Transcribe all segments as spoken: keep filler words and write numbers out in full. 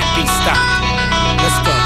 pista. Let's go.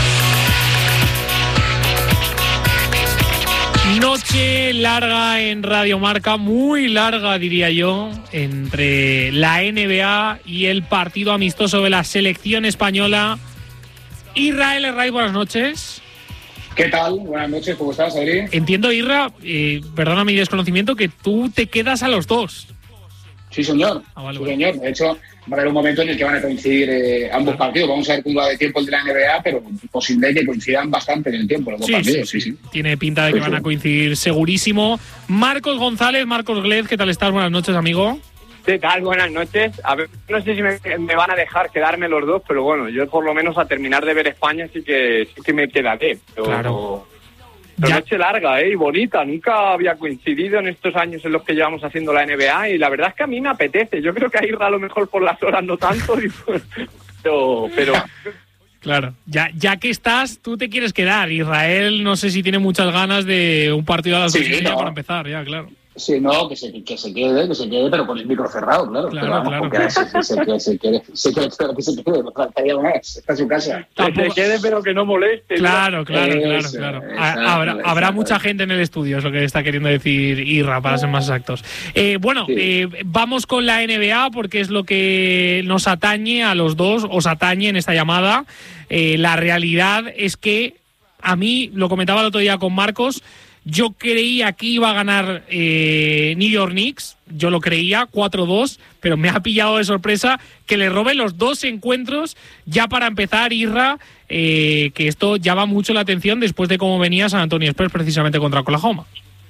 Noche larga en Radio Marca, muy larga diría yo, entre la N B A y el partido amistoso de la selección española. Israel Herray, buenas noches. ¿Qué tal? Buenas noches, ¿cómo estás, Adri? Entiendo, Irra, eh, perdona mi desconocimiento, que tú te quedas a los dos. Sí, señor. Ah, vale, sí, vale. señor. De hecho, va a haber un momento en el que van a coincidir eh, ambos Claro. partidos. Vamos a ver cómo va de tiempo el de la N B A, pero posible que coincidan bastante en el tiempo los dos Sí, partidos. sí, sí, sí. Tiene pinta de que van a coincidir segurísimo. Marcos González, Marcos Glez, ¿qué tal estás? Buenas noches, amigo. ¿Qué tal? Buenas noches. A ver, no sé si me, me van a dejar quedarme los dos, pero bueno, yo por lo menos a terminar de ver España sí que sí que me quedaré. Pero, Claro. pero Ya. noche larga, ¿eh? Y bonita. Nunca había coincidido en estos años en los que llevamos haciendo la N B A y la verdad es que a mí me apetece. Yo creo que a Irra a lo mejor por las horas no tanto, y, pero... pero Claro, ya, ya que estás, tú te quieres quedar. Israel no sé si tiene muchas ganas de un partido a las Sí, dos y media no. para empezar, ya, claro. Sí, no, que se, que se quede, que se quede, pero con el micro cerrado, claro. Claro, pero vamos, claro. porque se, se, se, se, se quede, se quede, espero que se quede, no faltaría más, está en su casa. que se quede pero que no moleste. Claro, claro, claro, Eso, claro. exacto, Ha- habrá, habrá exacto. mucha gente en el estudio, es lo que está queriendo decir Irra, para ser más exactos. Eh, bueno, Sí. eh, vamos con la N B A porque es lo que nos atañe a los dos, os atañe en esta llamada. Eh, la realidad es que a mí, lo comentaba el otro día con Marcos, yo creía que iba a ganar eh, New York Knicks, yo lo creía, cuatro dos, pero me ha pillado de sorpresa que le robe los dos encuentros ya para empezar, Irra, eh, que esto llama mucho la atención después de cómo venía San Antonio Spurs precisamente contra Oklahoma.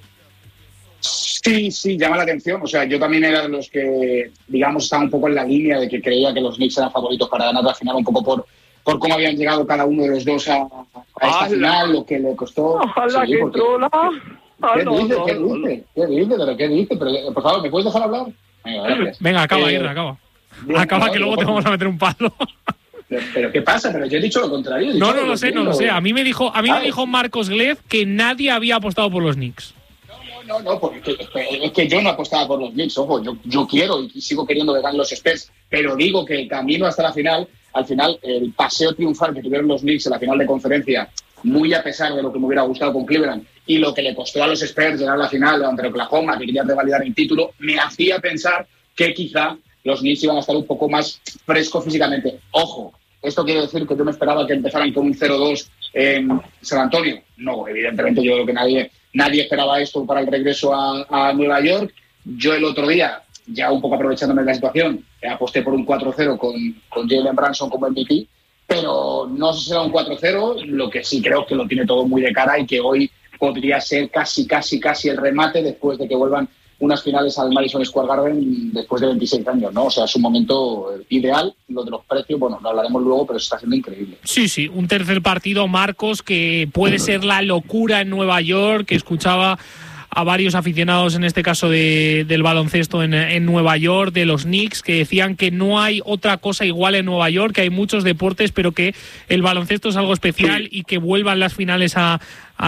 Sí, sí, llama la atención. O sea, yo también era de los que, digamos, estaba un poco en la línea de que creía que los Knicks eran favoritos para ganar la final, un poco por, por cómo habían llegado cada uno de los dos a, a esta ¡Hala! final, lo que le costó. Ojalá Sí, que porque- trola. Ah, ¿Qué no, dice? no, ¿Qué no, no. dice? ¿Qué dice? ¿Pero qué dice? Pero, eh, por favor, ¿me puedes dejar hablar? Venga, gracias. Venga, acaba, Eh, Irra, acaba. bien, Acaba no, que luego yo- te vamos a meter un palo. Pero, pero ¿qué pasa? Pero yo he dicho lo contrario. he dicho No, no que lo los sé, no lo Knicks sé. A mí me dijo, a mí me Ay. dijo Marcos Glez que nadie había apostado por los Knicks. No, no, no, porque es que, es que yo no apostaba por los Knicks, ojo, yo, yo quiero y sigo queriendo que ganen los Spurs, pero digo que el camino hasta la final, al final, el paseo triunfal que tuvieron los Knicks en la final de conferencia, muy a pesar de lo que me hubiera gustado con Cleveland, y lo que le costó a los Spurs llegar a la final ante Oklahoma, que querían revalidar el título, me hacía pensar que quizá los Knicks iban a estar un poco más frescos físicamente. Ojo, ¿esto quiere decir que yo me esperaba que empezaran con un cero dos en San Antonio? No, evidentemente yo creo que nadie, nadie esperaba esto para el regreso a, a Nueva York. Yo el otro día, ya un poco aprovechándome de la situación, aposté por un cuatro cero con, con Jalen Brunson como M V P, pero no sé si será un cuatro cero, lo que sí creo que lo tiene todo muy de cara y que hoy podría ser casi, casi, casi el remate después de que vuelvan unas finales al Madison Square Garden después de veintiséis años, ¿no? O sea, es un momento ideal. Lo de los precios, bueno, lo hablaremos luego, pero está siendo increíble. Sí, sí, un tercer partido, Marcos, que puede ser la locura en Nueva York, que escuchaba a varios aficionados, en este caso de, del baloncesto en, en Nueva York, de los Knicks, que decían que no hay otra cosa igual en Nueva York, que hay muchos deportes, pero que el baloncesto es algo especial y que vuelvan las finales a,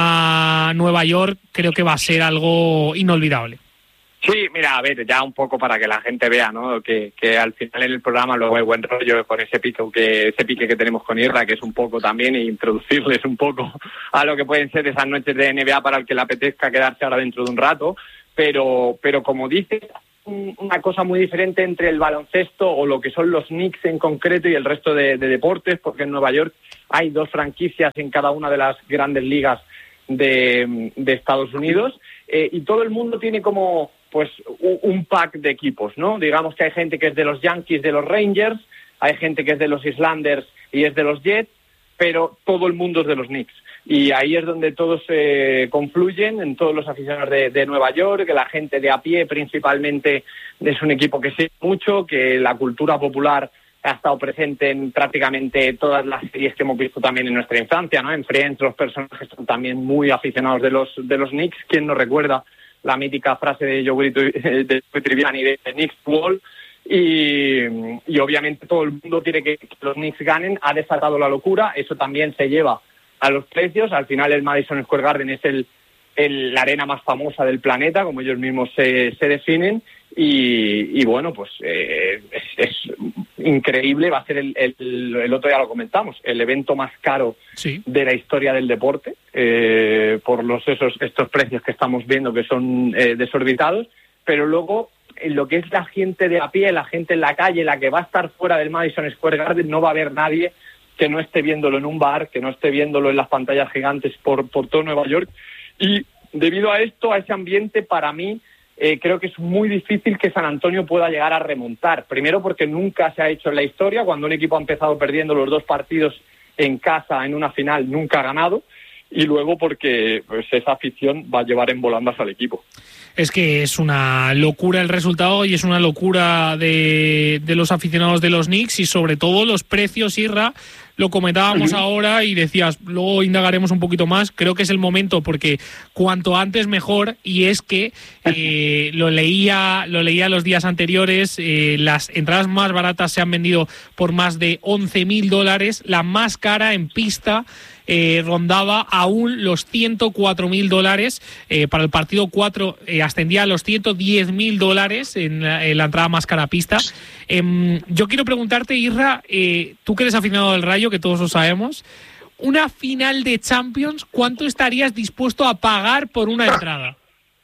a Nueva York, creo que va a ser algo inolvidable. Sí, mira, a ver, ya un poco para que la gente vea, ¿no? Que, que al final en el programa luego hay buen rollo con ese pique que ese pique que tenemos con Irra, que es un poco también, e introducirles un poco a lo que pueden ser esas noches de N B A para el que le apetezca quedarse ahora dentro de un rato. Pero, pero como dices, un, una cosa muy diferente entre el baloncesto o lo que son los Knicks en concreto y el resto de, de deportes, porque en Nueva York hay dos franquicias en cada una de las grandes ligas de, de Estados Unidos, eh, y todo el mundo tiene como pues un pack de equipos, ¿no? Digamos que hay gente que es de los Yankees, de los Rangers, hay gente que es de los Islanders y es de los Jets, pero todo el mundo es de los Knicks. Y ahí es donde todos se eh, confluyen, en todos los aficionados de, de Nueva York, que la gente de a pie principalmente es un equipo que sigue mucho, que la cultura popular ha estado presente en prácticamente todas las series que hemos visto también en nuestra infancia, ¿no? En Friends los personajes son también muy aficionados de los, de los Knicks. ¿Quién no recuerda la mítica frase de Joe de Triviani de Knicks Wall? Y, y obviamente todo el mundo quiere que los Knicks ganen. Ha desatado la locura, eso también se lleva a los precios. Al final el Madison Square Garden es el, el, la arena más famosa del planeta, como ellos mismos se, se definen, Y, y bueno, pues eh, es, es increíble, va a ser el, el, el otro día lo comentamos, el evento más caro sí. de la historia del deporte, eh, por los esos estos precios que estamos viendo que son eh, desorbitados, pero luego en lo que es la gente de a pie, la gente en la calle, la que va a estar fuera del Madison Square Garden, no va a haber nadie que no esté viéndolo en un bar, que no esté viéndolo en las pantallas gigantes por, por todo Nueva York. Y debido a esto, a ese ambiente, para mí, Eh, creo que es muy difícil que San Antonio pueda llegar a remontar. Primero porque nunca se ha hecho en la historia, cuando un equipo ha empezado perdiendo los dos partidos en casa en una final, nunca ha ganado, y luego porque pues, esa afición va a llevar en volandas al equipo. Es que es una locura el resultado y es una locura de, de los aficionados de los Knicks y sobre todo los precios, Irra. Lo comentábamos uh-huh. ahora y decías, luego indagaremos un poquito más. Creo que es el momento porque cuanto antes mejor, y es que eh, lo leía lo leía los días anteriores, eh, las entradas más baratas se han vendido por más de once mil dólares, la más cara en pista eh, rondaba aún los ciento cuatro mil dólares, eh, para el partido cuatro eh, ascendía a los ciento diez mil dólares en la, en la entrada más cara a pista. Eh, yo quiero preguntarte, Irra, eh, tú que eres aficionado del Rayo, que todos lo sabemos, una final de Champions, ¿cuánto estarías dispuesto a pagar por una entrada?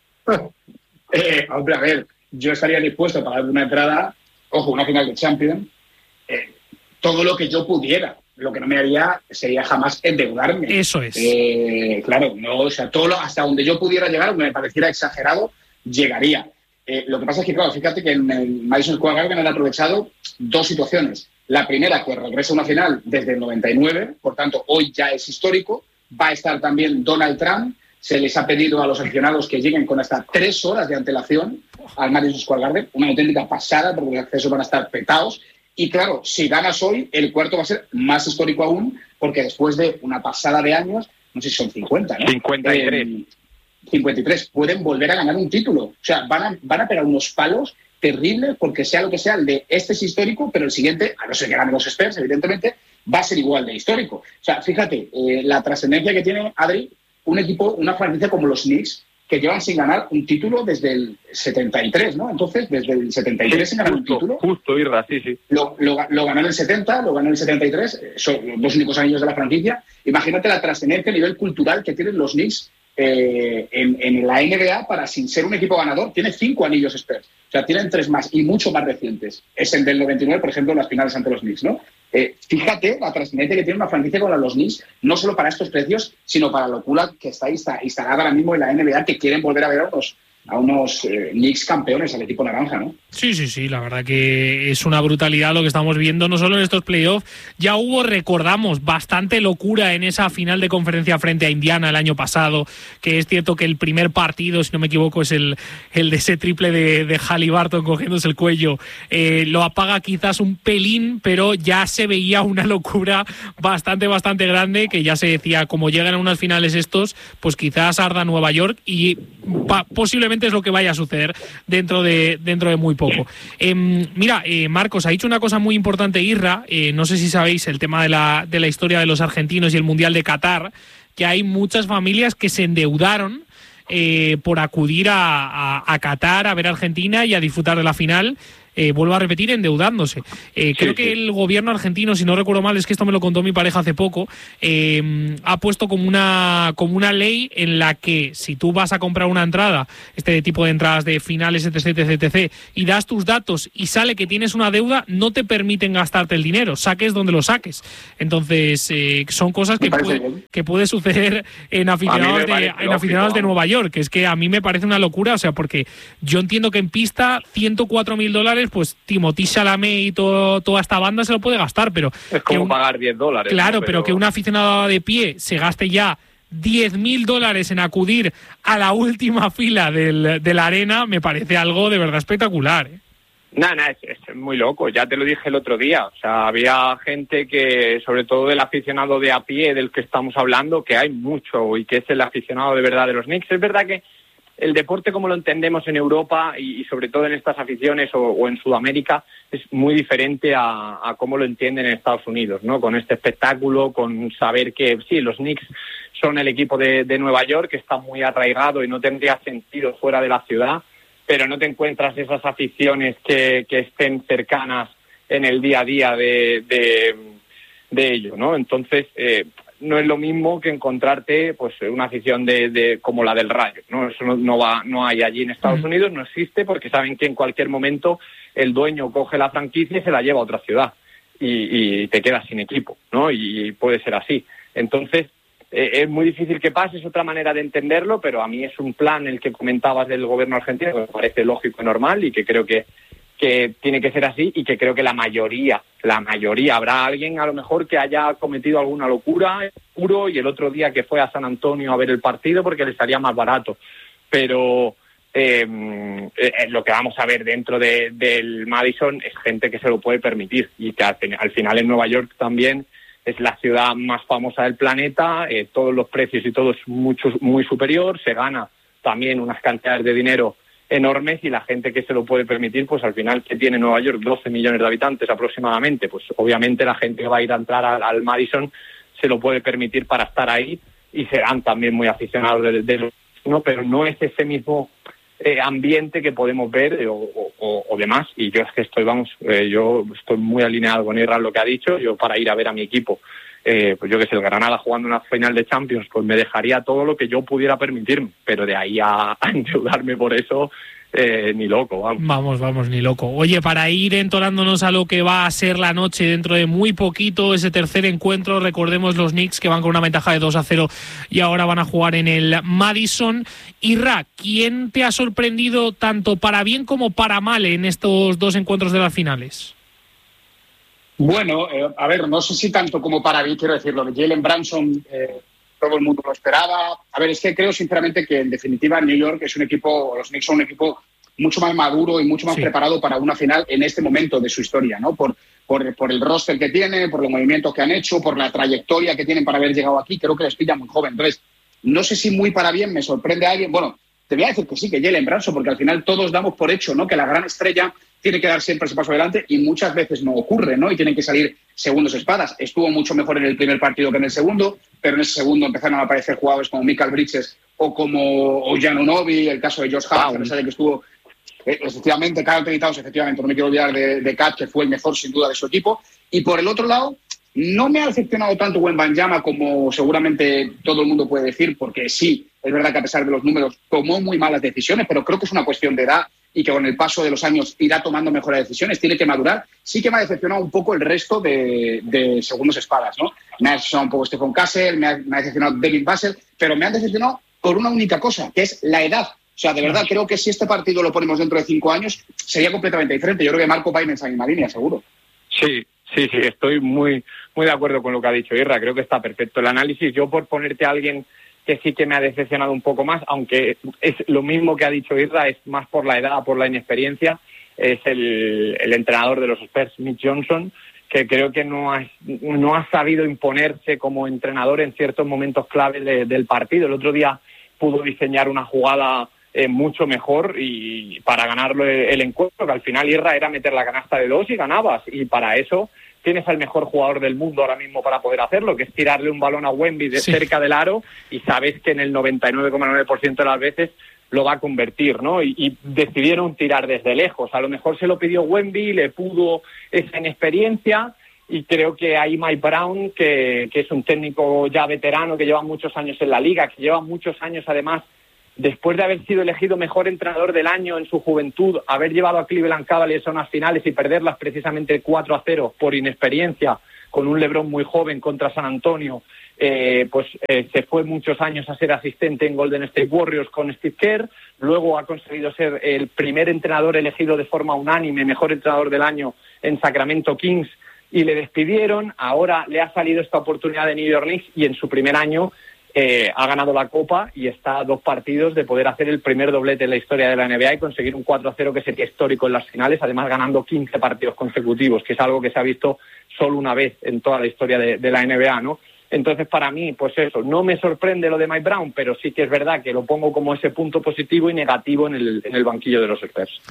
Eh, hombre, a ver, yo estaría dispuesto a pagar una entrada, ojo, una final de Champions, eh, todo lo que yo pudiera. Lo que no me haría sería jamás endeudarme. Eso es. Eh, claro, no, o sea, todo lo, hasta donde yo pudiera llegar, aunque me pareciera exagerado, llegaría. Eh, lo que pasa es que, claro, fíjate que en el Madison Square Garden han aprovechado dos situaciones. La primera, que regresa a una final desde el noventa y nueve, por tanto, hoy ya es histórico. Va a estar también Donald Trump. Se les ha pedido a los aficionados que lleguen con hasta tres horas de antelación al Madison Square Garden. Una auténtica pasada, porque los accesos van a estar petados. Y claro, si ganas hoy, el cuarto va a ser más histórico aún, porque después de una pasada de años, no sé si son cincuenta, ¿no? cincuenta y tres. Eh, cincuenta y tres, pueden volver a ganar un título. O sea, van a, van a pegar unos palos terribles, porque sea lo que sea, el de este es histórico, pero el siguiente, a no ser que ganen los Spurs, evidentemente, va a ser igual de histórico. O sea, fíjate, eh, la trascendencia que tiene, Adri, un equipo, una franquicia como los Knicks, que llevan sin ganar un título desde el setenta y tres, ¿no? Entonces, desde el setenta y tres sin ganar justo, un título. Justo, Irra, sí, sí. Lo, lo, lo ganó en el setenta, lo ganó en el setenta y tres, son los dos únicos anillos de la franquicia. Imagínate la trascendencia a nivel cultural que tienen los Knicks eh, en, en la N B A para, sin ser un equipo ganador, tiene cinco anillos Spurs. O sea, tienen tres más y mucho más recientes. Es el del noventa y nueve, por ejemplo, las finales ante los Knicks, ¿no? Eh, fíjate la trascendencia que tiene una franquicia como los Knicks, no solo para estos precios, sino para la locura que está instalada ahora mismo en la N B A, que quieren volver a ver a unos, a unos eh, Knicks campeones, al equipo naranja, ¿no? Sí, sí, sí, la verdad que es una brutalidad lo que estamos viendo, no solo en estos playoffs. Ya hubo, recordamos, bastante locura en esa final de conferencia frente a Indiana el año pasado, que es cierto que el primer partido, si no me equivoco, es el, el de ese triple de, de Haliburton cogiéndose el cuello. Eh, lo apaga quizás un pelín, pero ya se veía una locura bastante, bastante grande, que ya se decía, como llegan a unas finales estos, pues quizás arda Nueva York y pa- posiblemente es lo que vaya a suceder dentro de, dentro de muy poco. Eh, mira, eh, Marcos, ha dicho una cosa muy importante, Irra, eh, no sé si sabéis el tema de la, de la historia de los argentinos y el Mundial de Qatar, que hay muchas familias que se endeudaron eh, por acudir a, a, a Qatar, a ver a Argentina y a disfrutar de la final. Eh, vuelvo a repetir, endeudándose. Eh, creo sí, que sí. El gobierno argentino, si no recuerdo mal, es que esto me lo contó mi pareja hace poco, eh, ha puesto como una, como una ley en la que si tú vas a comprar una entrada, este tipo de entradas de finales, etc, etc, etc, y das tus datos y sale que tienes una deuda, no te permiten gastarte el dinero, saques donde lo saques. Entonces, eh, son cosas que puede, que puede suceder en aficionados, de, en aficionados de Nueva York, que es que a mí me parece una locura, o sea, porque yo entiendo que en pista ciento cuatro mil dólares, pues Timothée Chalamet y todo, toda esta banda se lo puede gastar, pero... Es como un, pagar diez dólares. Claro, ¿no? pero... pero que un aficionado de pie se gaste ya diez mil dólares en acudir a la última fila del, de la arena, me parece algo de verdad espectacular, ¿eh? No, no, es, es muy loco, ya te lo dije el otro día, o sea, había gente que, sobre todo del aficionado de a pie del que estamos hablando, que hay mucho y que es el aficionado de verdad de los Knicks. Es verdad que el deporte como lo entendemos en Europa y, y sobre todo en estas aficiones o, o en Sudamérica es muy diferente a, a cómo lo entienden en Estados Unidos, ¿no? Con este espectáculo, con saber que sí, los Knicks son el equipo de, de Nueva York, que está muy arraigado y no tendría sentido fuera de la ciudad, pero no te encuentras esas aficiones que, que estén cercanas en el día a día de, de, de ello, ¿no? Entonces, eh, no es lo mismo que encontrarte pues una afición de, de como la del Rayo, ¿no? Eso no, no va, no hay allí en Estados Unidos, no existe, porque saben que en cualquier momento el dueño coge la franquicia y se la lleva a otra ciudad y, y te quedas sin equipo, ¿no? Y puede ser así. Entonces, eh, es muy difícil que pase, es otra manera de entenderlo, pero a mí es un plan el que comentabas del gobierno argentino que me parece lógico y normal y que creo que que tiene que ser así y que creo que la mayoría, la mayoría, habrá alguien a lo mejor que haya cometido alguna locura puro y el otro día que fue a San Antonio a ver el partido porque le estaría más barato, pero eh, eh, lo que vamos a ver dentro de, del Madison es gente que se lo puede permitir y que al, al final en Nueva York también es la ciudad más famosa del planeta, eh, todos los precios y todo es mucho, muy superior, se gana también unas cantidades de dinero enormes y la gente que se lo puede permitir, pues al final que tiene Nueva York doce millones de habitantes aproximadamente, pues obviamente la gente que va a ir a entrar al, al Madison se lo puede permitir para estar ahí y serán también muy aficionados de, de los, ¿no? Pero no es ese mismo eh, ambiente que podemos ver eh, o, o, o demás, y yo es que estoy, vamos, eh, yo estoy muy alineado con Irra lo que ha dicho, yo para ir a ver a mi equipo, eh, pues yo que sé, el Granada jugando una final de Champions, pues me dejaría todo lo que yo pudiera permitirme, pero de ahí a, a endeudarme por eso, eh, ni loco, vamos. Vamos, vamos, ni loco. Oye, para ir entonándonos a lo que va a ser la noche dentro de muy poquito, ese tercer encuentro, recordemos los Knicks que van con una ventaja de dos a cero y ahora van a jugar en el Madison. Irra, ¿quién te ha sorprendido tanto para bien como para mal en estos dos encuentros de las finales? Bueno, eh, a ver, no sé si tanto como para mí, quiero decirlo, de Jalen Brunson, eh, todo el mundo lo esperaba. A ver, es que creo sinceramente que en definitiva New York es un equipo, los Knicks son un equipo mucho más maduro y mucho más sí. preparado para una final en este momento de su historia, ¿no? Por, por, por el roster que tiene, por los movimientos que han hecho, por la trayectoria que tienen para haber llegado aquí, creo que les pilla muy joven. Entonces, no sé si muy para bien me sorprende a alguien. Bueno, te voy a decir que sí, que Jalen Brunson, porque al final todos damos por hecho, ¿no? Que la gran estrella tiene que dar siempre ese paso adelante y muchas veces no ocurre, ¿no? Y tienen que salir segundos espadas. Estuvo mucho mejor en el primer partido que en el segundo, pero en ese segundo empezaron a aparecer jugadores como Michael Bridges o como o Giannunobi, el caso de Josh Hart, a pesar de que estuvo eh, efectivamente, Karl Anthony Towns, efectivamente, no me quiero olvidar de, de Kat, que fue el mejor sin duda de su equipo. Y por el otro lado, no me ha decepcionado tanto Wembanyama como seguramente todo el mundo puede decir, porque sí, es verdad que a pesar de los números tomó muy malas decisiones, pero creo que es una cuestión de edad y que con el paso de los años irá tomando mejores decisiones, tiene que madurar. Sí que me ha decepcionado un poco el resto de, de segundos espadas, ¿no? Me ha decepcionado un poco Stephen Castle, me ha, me ha decepcionado David Vassell, pero me han decepcionado por una única cosa, que es la edad. O sea, de verdad, creo que si este partido lo ponemos dentro de cinco años, sería completamente diferente. Yo creo que Marco va en esa misma línea, seguro. Sí, sí, sí, estoy muy, muy de acuerdo con lo que ha dicho Irra. Creo que está perfecto el análisis. Yo, por ponerte a alguien que sí que me ha decepcionado un poco más, aunque es lo mismo que ha dicho Irra, es más por la edad, por la inexperiencia, es el, el entrenador de los Spurs, Mitch Johnson, que creo que no ha, no ha sabido imponerse como entrenador en ciertos momentos clave de, del partido. El otro día pudo diseñar una jugada eh, mucho mejor y para ganarlo el, el encuentro, que al final Irra era meter la canasta de dos y ganabas, y para eso tienes al mejor jugador del mundo ahora mismo para poder hacerlo, que es tirarle un balón a Wemby de sí. cerca del aro, y sabes que en el noventa y nueve coma nueve por ciento de las veces lo va a convertir, ¿no? Y, y decidieron tirar desde lejos. A lo mejor se lo pidió Wemby, le pudo esa inexperiencia, y creo que ahí Mike Brown, que, que es un técnico ya veterano, que lleva muchos años en la liga, que lleva muchos años además, después de haber sido elegido mejor entrenador del año en su juventud, haber llevado a Cleveland Cavaliers a unas finales y perderlas precisamente cuatro a cero por inexperiencia, con un LeBron muy joven contra San Antonio, eh, pues eh, se fue muchos años a ser asistente en Golden State Warriors con Steve Kerr, luego ha conseguido ser el primer entrenador elegido de forma unánime, mejor entrenador del año en Sacramento Kings, y le despidieron. Ahora le ha salido esta oportunidad de New York Knicks y en su primer año Eh, ha ganado la Copa y está a dos partidos de poder hacer el primer doblete en la historia de la N B A y conseguir un cuatro a cero que sería histórico en las finales, además ganando quince partidos consecutivos, que es algo que se ha visto solo una vez en toda la historia de, de la N B A, ¿no? Entonces, para mí, pues eso, no me sorprende lo de Mike Brown, pero sí que es verdad que lo pongo como ese punto positivo y negativo en el, en el banquillo de los Spurs.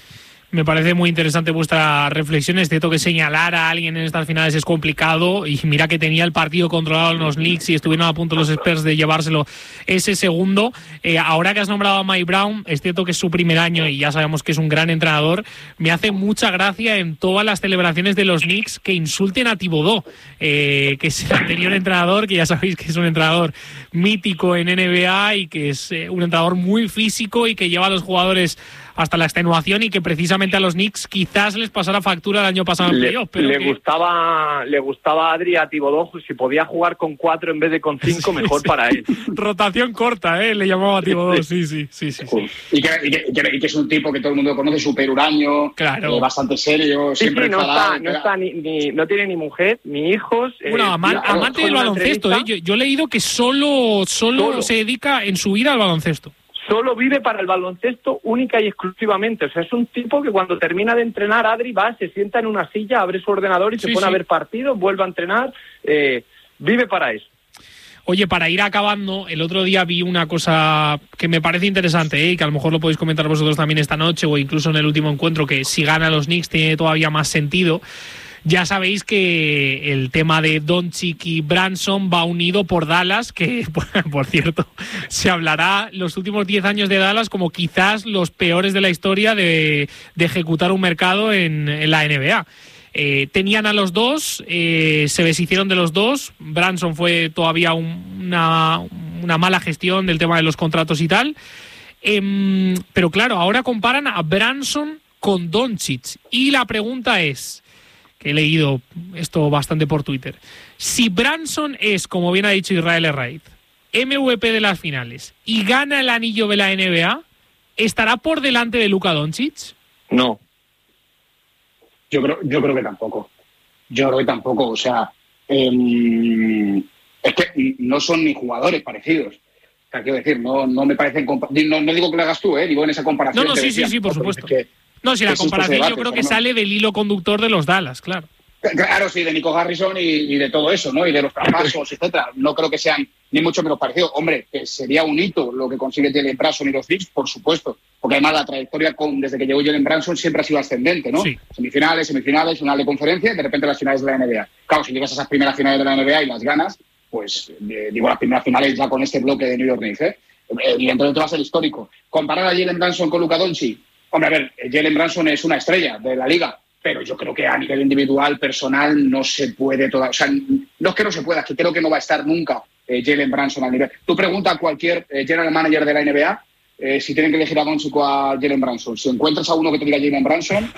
Me parece muy interesante vuestra reflexión. Es cierto que señalar a alguien en estas finales es complicado y mira que tenía el partido controlado en los Knicks y estuvieron a punto los Spurs de llevárselo ese segundo. Eh, ahora que has nombrado a Mike Brown, es cierto que es su primer año y ya sabemos que es un gran entrenador. Me hace mucha gracia en todas las celebraciones de los Knicks que insulten a Thibodeau, eh, que es el anterior entrenador, que ya sabéis que es un entrenador mítico en N B A y que es eh, un entrenador muy físico y que lleva a los jugadores hasta la extenuación y que precisamente a los Knicks quizás les pasara factura el año pasado en le, playoff. Pero le que... gustaba le gustaba a Adri a Thibodeau, si podía jugar con cuatro en vez de con cinco, sí, mejor sí. para él. Rotación corta, ¿eh? Le llamaba a Thibodeau, sí, sí, sí, sí, sí. Y, que, y, que, y, que, y que es un tipo que todo el mundo conoce, súper huraño, claro. eh, bastante serio, sí, siempre sí, no enfadado, está, no, está ni, ni, no tiene ni mujer, ni hijos. Bueno, eh, aman, claro, amante del baloncesto, ¿eh? Yo, yo he leído que solo, solo, solo se dedica en su vida al baloncesto. Solo vive para el baloncesto única y exclusivamente. O sea, es un tipo que cuando termina de entrenar, Adri va, se sienta en una silla, abre su ordenador y se sí, pone sí. a ver partidos, vuelve a entrenar. Eh, vive para eso. Oye, para ir acabando, el otro día vi una cosa que me parece interesante, ¿eh? Y que a lo mejor lo podéis comentar vosotros también esta noche o incluso en el último encuentro, que si gana los Knicks tiene todavía más sentido. Ya sabéis que el tema de Doncic y Brunson va unido por Dallas, que, por cierto, se hablará los últimos diez años de Dallas como quizás los peores de la historia de, de ejecutar un mercado en, en la N B A. Eh, tenían a los dos, eh, se deshicieron de los dos. Brunson fue todavía un, una, una mala gestión del tema de los contratos y tal. Eh, pero claro, ahora comparan a Brunson con Doncic. Y la pregunta es... que he leído esto bastante por Twitter. Si Brunson es, como bien ha dicho Israel Herraiz, M V P de las finales y gana el anillo de la N B A, ¿estará por delante de Luka Doncic? No. Yo creo, yo creo que tampoco. Yo creo que tampoco. O sea, eh, es que no son ni jugadores parecidos. O sea, quiero decir, no, no me parecen... No, no digo que lo hagas tú, ¿eh? Digo en esa comparación. No, no, sí, decía, sí, sí, por supuesto. Que, No, si la es comparación debate, yo creo que ¿no? sale del hilo conductor de los Dallas, claro. Claro, sí, de Nico Harrison y, y de todo eso, ¿no? Y de los traspasos, etcétera. No creo que sean ni mucho menos parecidos. Hombre, que sería un hito lo que consigue Jalen Brunson y los Knicks, por supuesto. Porque además la trayectoria con, desde que llegó Jalen Brunson siempre ha sido ascendente, ¿no? Sí. Semifinales, semifinales, final de conferencia y de repente las finales de la N B A. Claro, si llegas a esas primeras finales de la N B A y las ganas, pues eh, digo las primeras finales ya con este bloque de New York Knicks, ¿eh? Evidentemente va a ser histórico. Comparar a Jalen Brunson con Luka Doncic, hombre, a ver, Jalen Brunson es una estrella de la liga, pero yo creo que a nivel individual, personal, no se puede toda, o sea, no es que no se pueda, es que creo que no va a estar nunca eh, Jalen Brunson al nivel. Tú pregunta a cualquier eh, general manager de la N B A eh, si tienen que elegir a Doncic o a Jalen Brunson. Si encuentras a uno que te diga Jalen Brunson,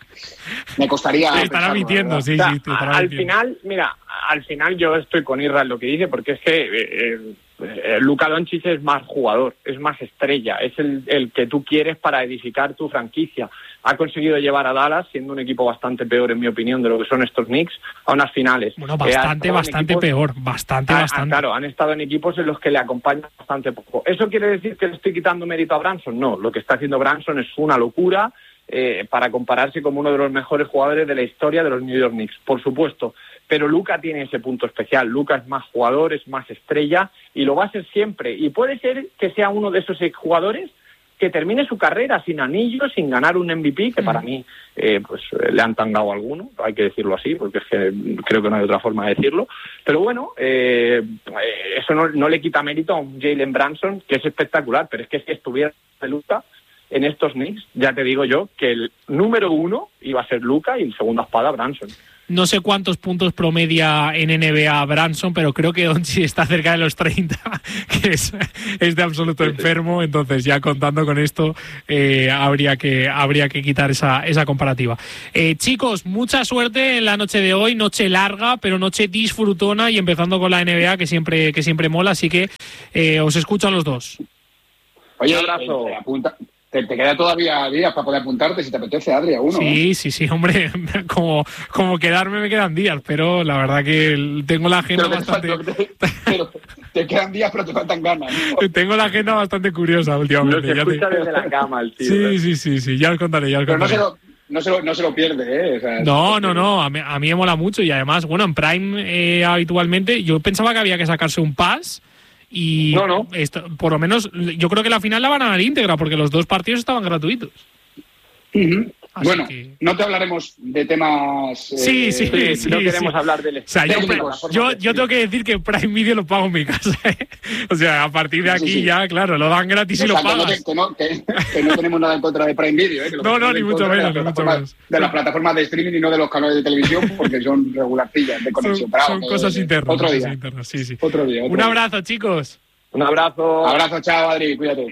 me costaría. Te estará mintiendo, sí, o sea, sí. Te estará al mintiendo. final, mira, al final yo estoy con Irra en lo que dice, porque es que eh, eh, Luka Doncic es más jugador, es más estrella, es el, el que tú quieres para edificar tu franquicia. Ha conseguido llevar a Dallas, siendo un equipo bastante peor, en mi opinión, de lo que son estos Knicks, a unas finales. Bueno, bastante, eh, bastante equipos, peor, bastante, ah, bastante. Claro, han estado en equipos en los que le acompañan bastante poco. ¿Eso quiere decir que le estoy quitando mérito a Brunson? No, lo que está haciendo Brunson es una locura, Eh, para compararse como uno de los mejores jugadores de la historia de los New York Knicks, por supuesto. Pero Luka tiene ese punto especial. Luka es más jugador, es más estrella y lo va a ser siempre. Y puede ser que sea uno de esos jugadores que termine su carrera sin anillo, sin ganar un M V P, que para mí eh, pues le han tangado a alguno, hay que decirlo así, porque es que creo que no hay otra forma de decirlo. Pero bueno, eh, eso no, no le quita mérito a un Jalen Brunson, que es espectacular, pero es que si estuviera de Luka en estos Knicks, ya te digo yo que el número uno iba a ser Luka y el segunda espada Brunson. No sé cuántos puntos promedia en N B A Brunson, pero creo que Doncic está cerca de los treinta, que es, es de absoluto enfermo. Entonces, ya contando con esto, eh, habría que habría que quitar esa, esa comparativa. Eh, chicos, mucha suerte en la noche de hoy, noche larga, pero noche disfrutona y empezando con la N B A, que siempre, que siempre mola, así que eh, os escucho a los dos. Oye, un abrazo. Eh, apunta. Te, te queda todavía días para poder apuntarte si te apetece, Adri, a uno. Sí, ¿eh? sí, sí, hombre, como, como quedarme me quedan días, pero la verdad que tengo la agenda pero bastante... Te, te, pero te quedan días, pero te faltan ganas, ¿no? Tengo la agenda bastante curiosa últimamente. No se escucha te... desde la cama el tío. Sí, ¿eh? sí, sí, sí, ya os contaré, ya os pero contaré. No se lo, no se lo, no se lo pierde, ¿eh? O sea, no, no, no, a mí, a mí me mola mucho y además, bueno, en Prime eh, habitualmente yo pensaba que había que sacarse un pass. Y no, no. Esto, por lo menos yo creo que la final la van a dar íntegra porque los dos partidos estaban gratuitos. Uh-huh. Así bueno, que... no te hablaremos de temas... Eh, Sí, sí, Sí, sí. no sí. queremos hablar del... O sea, yo, técnicos, yo, yo tengo que decir que Prime Video lo pago en mi casa, ¿eh? O sea, a partir de aquí Sí, sí. ya, claro, lo dan gratis O y sea, lo que no, pagas. te- que, no, que, que no tenemos nada en contra de Prime Video, ¿eh? Que lo No, que no, tenemos ni en mucho contra menos, de ni las mucho plataformas- menos. De las plataformas de streaming y no de los canales de televisión, porque son regularcillas de conexión. Son, Pero son vamos, cosas eh, internas. Otro cosas día. internas, sí, sí. Otro día. otro Un día. abrazo, chicos. Un abrazo. Abrazo, chao, Adri, cuídate.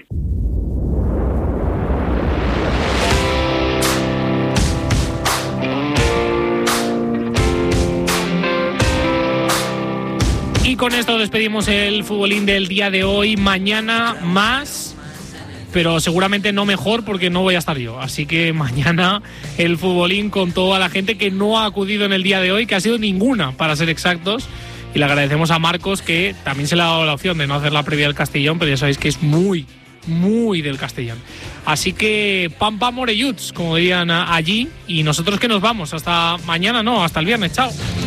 Y con esto despedimos el futbolín del día de hoy. Mañana más, pero seguramente no mejor porque no voy a estar yo. Así que mañana el futbolín con toda la gente que no ha acudido en el día de hoy, que ha sido ninguna para ser exactos. Y le agradecemos a Marcos, que también se le ha dado la opción de no hacer la previa del Castellón, pero ya sabéis que es muy, muy del Castellón. Así que pam pam orelluts, como dirían allí. Y nosotros que nos vamos hasta mañana, no, hasta el viernes. Chao.